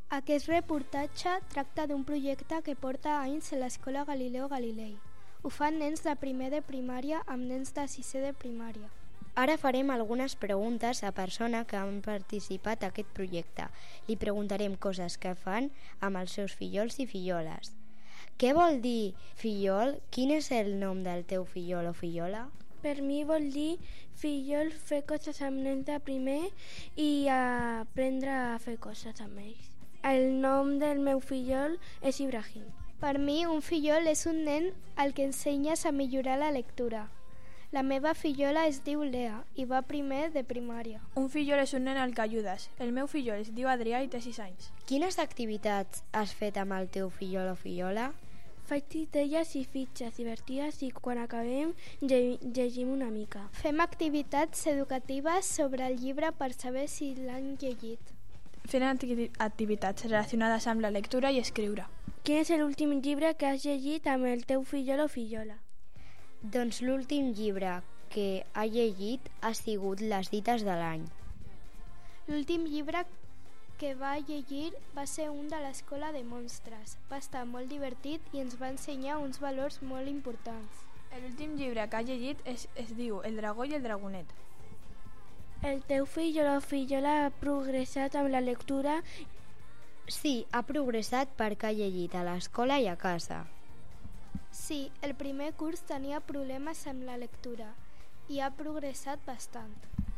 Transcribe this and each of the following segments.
Aquest reportatge tracta d'un projecte que porta anys a l'Escola Galileo Galilei. Ho fan nens de primer de primària amb nens de sisè de primària. Ara farem algunes preguntes a persones que han participat a aquest projecte. Li preguntarem coses que fan amb els seus fillols i filloles. Què vol dir fillol? Quin és el nom del teu fillol o fillola? Per mi vol dir fillol fer coses amb nens de primer i aprendre a fer coses amb ells. El nom del meu fillol és Ibrahim. Per mi, un fillol és un nen al que ensenyes a millorar la lectura. La meva fillola es diu Lea i va primer de primària. Un fillol és un nen al que ajudes. El meu fillol es diu Adrià i té 6 anys. Quines activitats has fet amb el teu fillol o fillola? Faig titelles i fitxes divertides i quan acabem llegim una mica. Fem activitats educatives sobre el llibre per saber si l'han llegit. Fem activitats relacionades amb la lectura i escriure. Quin és l'últim llibre que has llegit amb el teu fillol o fillola? Doncs l'últim llibre que ha llegit ha sigut Les dites de l'any. L'últim llibre que va llegir va ser un de l'Escola de Monstres. Va estar molt divertit i ens va ensenyar uns valors molt importants. L'últim llibre que ha llegit es diu El dragó i el dragonet. El teu fill o fillola ha progressat amb la lectura? Sí, ha progressat perquè ha llegit a l'escola i a casa. Sí, el primer curs tenia problemes amb la lectura i ha progressat bastant.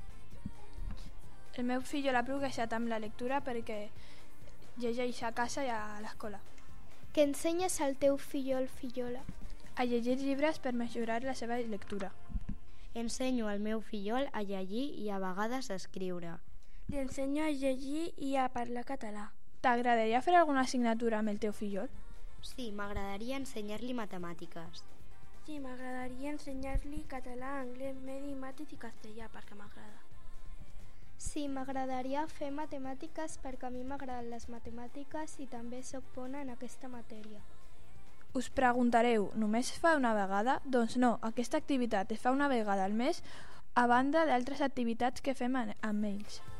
El meu fill ha progressat amb la lectura perquè llegeix a casa i a l'escola. Què ensenyes al teu fillol fillola? A llegir llibres per millorar la seva lectura. Ensenyo al meu fillol a llegir i a vegades a escriure. Li ensenyo a llegir i a parlar català. T'agradaria fer alguna assignatura amb el teu fillol? Sí, m'agradaria ensenyar-li matemàtiques. Sí, m'agradaria ensenyar-li català, anglès, medi, mates i castellà perquè m'agrada. Sí, m'agradaria fer matemàtiques perquè a mi m'agraden les matemàtiques i també sóc bona en aquesta matèria. Us preguntareu, només es fa una vegada? Doncs no, aquesta activitat es fa una vegada al mes a banda d'altres activitats que fem amb ells.